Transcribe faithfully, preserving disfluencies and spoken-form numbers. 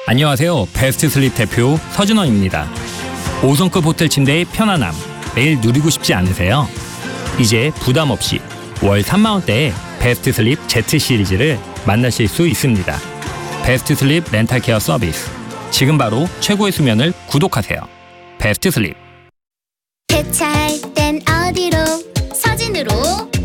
안녕하세요. 베스트 슬립 대표 서준원입니다. 오 성급 호텔 침대의 편안함, 매일 누리고 싶지 않으세요? 이제 부담 없이 월 삼만 원대에 베스트 슬립 Z 시리즈를 만나실 수 있습니다. 베스트 슬립 렌탈 케어 서비스. 지금 바로 최고의 수면을 구독하세요. 베스트 슬립. 대차할 땐 어디로? 서진으로.